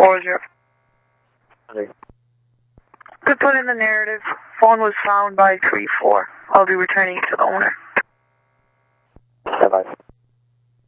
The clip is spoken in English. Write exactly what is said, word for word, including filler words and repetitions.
What was your... Okay. Could put in the narrative. Phone was found by three four. I'll be returning it to the owner. Bye-bye.